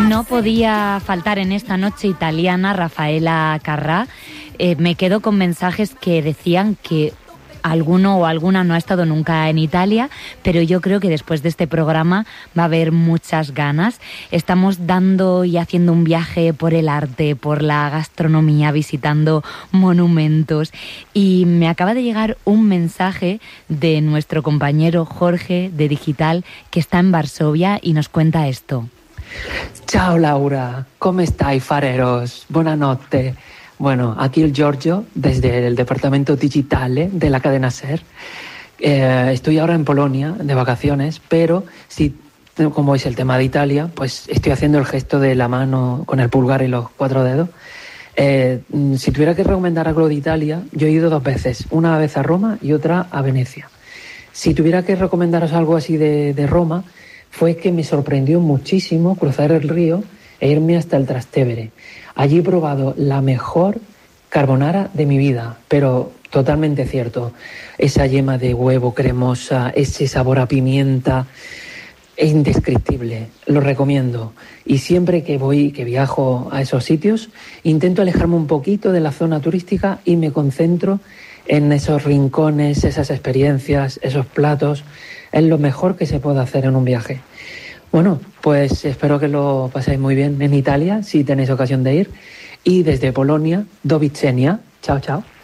No podía faltar en esta noche italiana Rafaela Carrà. Me quedo con mensajes que decían que alguno o alguna no ha estado nunca en Italia, pero yo creo que después de este programa va a haber muchas ganas. Estamos dando y haciendo un viaje por el arte, por la gastronomía, visitando monumentos, y me acaba de llegar un mensaje de nuestro compañero Jorge de Digital, que está en Varsovia y nos cuenta esto. Ciao Laura, come stai fareros? Buonanotte. Bueno, aquí el Giorgio, desde el departamento digitale de la cadena SER. Estoy ahora en Polonia, de vacaciones, pero si, como es el tema de Italia, pues estoy haciendo el gesto de la mano con el pulgar y los 4 dedos. Si tuviera que recomendar algo de Italia, yo he ido 2 veces, una vez a Roma y otra a Venecia. Si tuviera que recomendaros algo así de Roma, fue que me sorprendió muchísimo cruzar el río e irme hasta el Trastevere. Allí he probado la mejor carbonara de mi vida, pero totalmente cierto. Esa yema de huevo cremosa, ese sabor a pimienta, es indescriptible. Lo recomiendo. Y siempre que viajo a esos sitios, intento alejarme un poquito de la zona turística y me concentro en esos rincones, esas experiencias, esos platos. Es lo mejor que se puede hacer en un viaje. Bueno, pues espero que lo paséis muy bien en Italia, si tenéis ocasión de ir. Y desde Polonia, do widzenia. Chao, chao.